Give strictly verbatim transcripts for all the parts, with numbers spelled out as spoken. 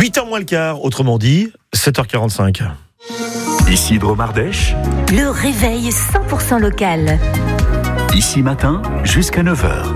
huit heures moins le quart, autrement dit, sept heures quarante-cinq. Ici Dromardèche. Le réveil cent pour cent local. Ici matin, jusqu'à neuf heures.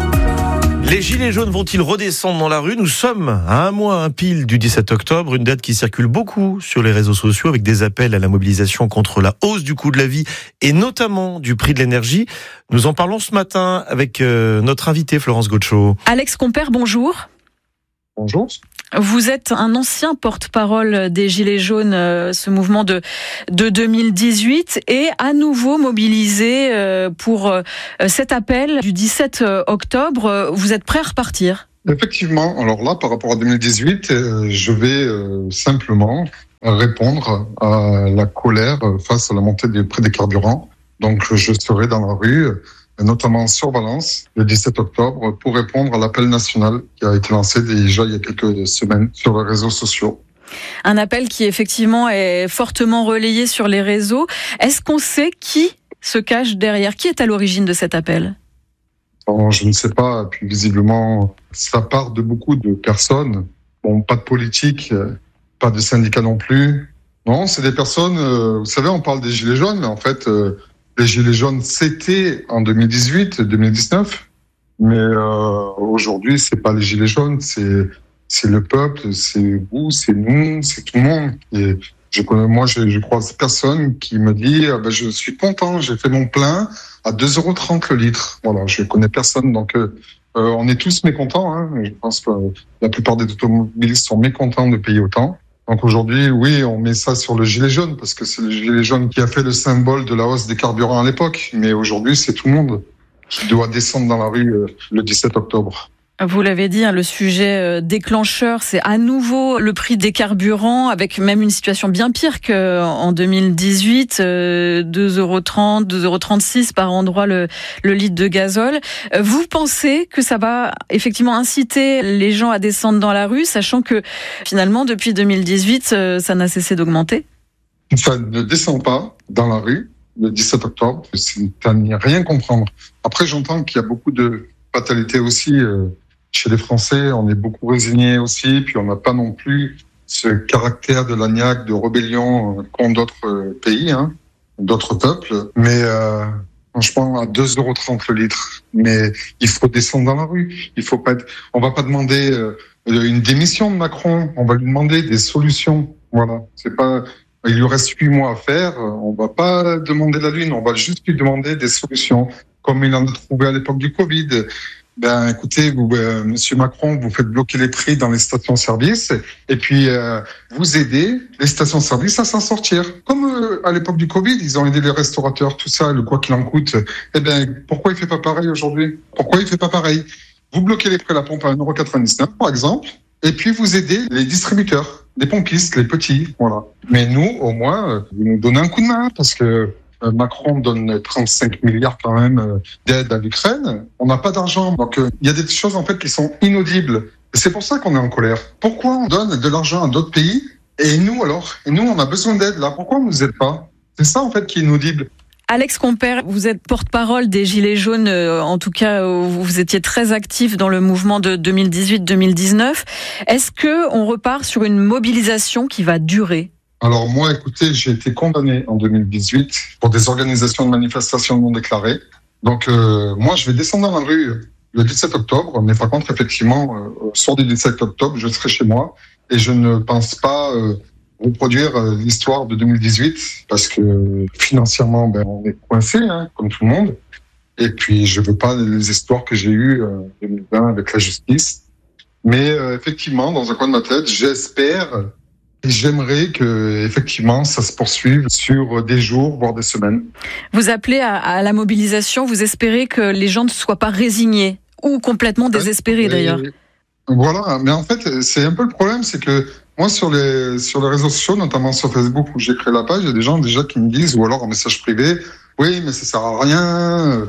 Les gilets jaunes vont-ils redescendre dans la rue ? Nous sommes à un mois un pile du dix-sept octobre, une date qui circule beaucoup sur les réseaux sociaux avec des appels à la mobilisation contre la hausse du coût de la vie et notamment du prix de l'énergie. Nous en parlons ce matin avec euh, notre invité Florence Gaucho. Alex Compère, bonjour. Bonjour. Vous êtes un ancien porte-parole des Gilets jaunes, euh, ce mouvement de, de deux mille dix-huit, et à nouveau mobilisé euh, pour euh, cet appel du dix-sept octobre. Vous êtes prêt à repartir ? Effectivement. Alors là, par rapport à deux mille dix-huit, euh, je vais euh, simplement répondre à la colère face à la montée des prix des carburants. Donc, je serai dans la rue, notamment sur Valence, le dix-sept octobre, pour répondre à l'appel national qui a été lancé déjà il y a quelques semaines sur les réseaux sociaux. Un appel qui effectivement est fortement relayé sur les réseaux. Est-ce qu'on sait qui se cache derrière ? Qui est à l'origine de cet appel ? Alors, je ne sais pas, puis visiblement, ça part de beaucoup de personnes. Bon, pas de politique, pas de syndicats non plus. Non, c'est des personnes, euh, vous savez, on parle des Gilets jaunes, mais en fait... Euh, Les Gilets jaunes, c'était en deux mille dix-huit, deux mille dix-neuf, mais euh, aujourd'hui, c'est pas les Gilets jaunes, c'est c'est le peuple, c'est vous, c'est nous, c'est tout le monde. Et je connais, moi, je, je croise personne qui me dit, ah ben, je suis content, j'ai fait mon plein à deux euros trente le litre. Voilà, je connais personne, donc euh, on est tous mécontents. Hein. Je pense que la plupart des automobilistes sont mécontents de payer autant. Donc aujourd'hui, oui, on met ça sur le gilet jaune parce que c'est le gilet jaune qui a fait le symbole de la hausse des carburants à l'époque. Mais aujourd'hui, c'est tout le monde qui doit descendre dans la rue le dix-sept octobre. Vous l'avez dit, le sujet déclencheur, c'est à nouveau le prix des carburants, avec même une situation bien pire qu'en deux mille dix-huit, deux euros trente, deux euros trente-six par endroit le, le litre de gazole. Vous pensez que ça va effectivement inciter les gens à descendre dans la rue, sachant que finalement, depuis deux mille dix-huit, ça n'a cessé d'augmenter ? Ça ne descend pas dans la rue le dix-sept octobre, c'est à n'y rien comprendre. Après, j'entends qu'il y a beaucoup de fatalité aussi euh, chez les Français, on est beaucoup résignés aussi, puis on n'a pas non plus ce caractère de lagnac, de rébellion euh, qu'ont d'autres euh, pays, hein, d'autres peuples. Mais euh, franchement, à deux euros trente le litre, mais il faut descendre dans la rue. Il faut pas être... On va pas demander euh, une démission de Macron, on va lui demander des solutions. Voilà, c'est pas... Il lui reste huit mois à faire, on va pas demander la lune, on va juste lui demander des solutions, comme il en a trouvé à l'époque du Covid. Ben, écoutez, vous, euh, Monsieur Macron, vous faites bloquer les prix dans les stations-service et puis euh, vous aidez les stations-service à s'en sortir. Comme euh, à l'époque du Covid, ils ont aidé les restaurateurs, tout ça, le quoi qu'il en coûte. Eh ben, pourquoi il fait pas pareil aujourd'hui ? Pourquoi il fait pas pareil ? Vous bloquez les prix à la pompe à un euro quatre-vingt-dix-neuf, par exemple, et puis vous aidez les distributeurs, les pompistes, les petits, voilà. Mais nous, au moins, vous nous donnez un coup de main parce que Macron donne trente-cinq milliards quand même d'aide à l'Ukraine. On n'a pas d'argent. Donc, il y a des choses en fait qui sont inaudibles. Et c'est pour ça qu'on est en colère. Pourquoi on donne de l'argent à d'autres pays et nous alors ? Et nous, on a besoin d'aide là. Pourquoi on ne nous aide pas ? C'est ça en fait qui est inaudible. Alex Compère, vous êtes porte-parole des Gilets jaunes, en tout cas vous étiez très actif dans le mouvement de deux mille dix-huit deux mille dix-neuf. Est-ce qu'on repart sur une mobilisation qui va durer ? Alors moi, écoutez, j'ai été condamné en deux mille dix-huit pour des organisations de manifestations non déclarées. Donc euh, moi, je vais descendre dans la rue le dix-sept octobre, mais par contre, effectivement, euh, au soir du dix-sept octobre, je serai chez moi et je ne pense pas euh, reproduire euh, l'histoire de deux mille dix-huit parce que financièrement, ben, on est coincé, hein, comme tout le monde. Et puis, je veux pas les histoires que j'ai eues en euh, deux mille vingt avec la justice. Mais euh, effectivement, dans un coin de ma tête, j'espère... Et j'aimerais que, effectivement, ça se poursuive sur des jours, voire des semaines. Vous appelez à, à la mobilisation, vous espérez que les gens ne soient pas résignés ou complètement désespérés, d'ailleurs. Voilà, mais en fait, c'est un peu le problème, c'est que moi, sur les, sur les réseaux sociaux, notamment sur Facebook où j'ai créé la page, il y a des gens déjà qui me disent, ou alors en message privé, oui, mais ça sert à rien,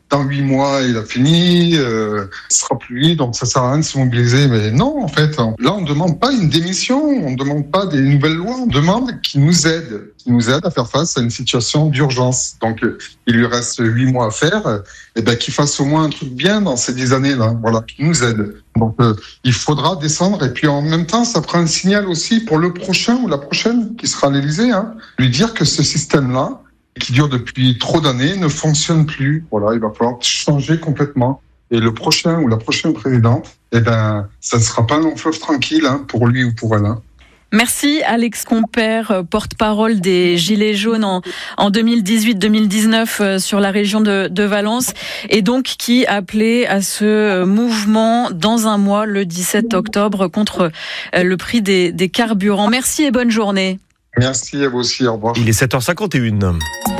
dans huit mois, il a fini, euh, ce sera plus lui, donc ça sert à rien de se mobiliser. Mais non, en fait, là, on ne demande pas une démission, on ne demande pas des nouvelles lois, on demande qu'il nous aide, qu'il nous aide à faire face à une situation d'urgence. Donc, il lui reste huit mois à faire, et ben qu'il fasse au moins un truc bien dans ces dix années-là, voilà, qu'il nous aide. Donc, euh, il faudra descendre, et puis en même temps, ça prend un signal aussi pour le prochain ou la prochaine qui sera à l'Élysée, hein, lui dire que ce système-là, qui dure depuis trop d'années, ne fonctionne plus. Voilà, il va falloir changer complètement. Et le prochain ou la prochaine présidente, eh ben, ça ne sera pas un long fleuve tranquille, hein, pour lui ou pour elle. Hein. Merci Alex Compère, porte-parole des Gilets jaunes en, en deux mille dix-huit deux mille dix-neuf sur la région de, de Valence, et donc qui appelait à ce mouvement dans un mois, le dix-sept octobre, contre le prix des, des carburants. Merci et bonne journée. Merci à vous aussi, au revoir. Il est sept heures cinquante et une.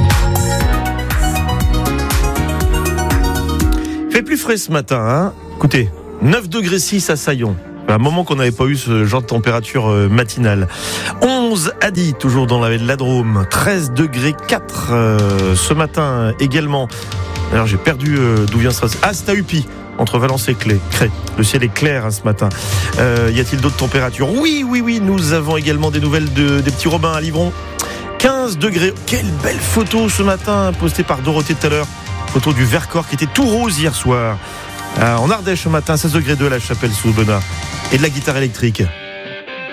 Fait plus frais ce matin, hein. Écoutez, neuf degrés six à Saillon. Un moment qu'on n'avait pas eu ce genre de température matinale. onze à Die, toujours dans la, la Drôme. treize degrés quatre euh, ce matin également. Alors j'ai perdu euh, d'où vient ça. Ah, c'est à Upi, entre Valence et Cré. Le ciel est clair hein, ce matin. Euh, y a-t-il d'autres températures ? Oui, oui, oui. Nous avons également des nouvelles de, des petits Robins à Livron. quinze degrés. Quelle belle photo ce matin postée par Dorothée tout à l'heure. Photo du Vercors qui était tout rose hier soir. Euh, en Ardèche ce matin, seize degrés deux à la Chapelle-sous-Aubenas. Et de la guitare électrique.